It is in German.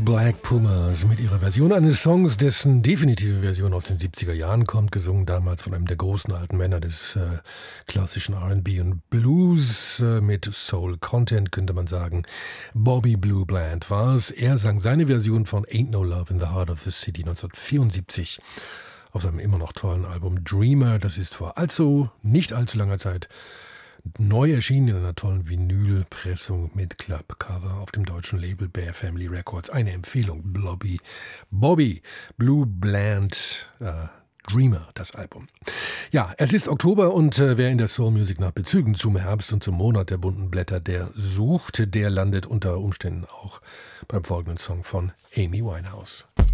Black Pumas mit ihrer Version eines Songs, dessen definitive Version aus den 70er Jahren kommt, gesungen damals von einem der großen alten Männer des klassischen R&B und Blues mit Soul Content, könnte man sagen. Bobby Blue Bland war es. Er sang seine Version von Ain't No Love in the Heart of the City 1974 auf seinem immer noch tollen Album Dreamer. Das ist vor nicht allzu langer Zeit neu erschienen in einer tollen Vinylpressung mit Clubcover auf dem deutschen Label Bear Family Records. Eine Empfehlung, Bobby Blue Bland, Dreamer, das Album. Ja, es ist Oktober und wer in der Soul Music nach Bezügen zum Herbst und zum Monat der bunten Blätter der sucht, der landet unter Umständen auch beim folgenden Song von Amy Winehouse.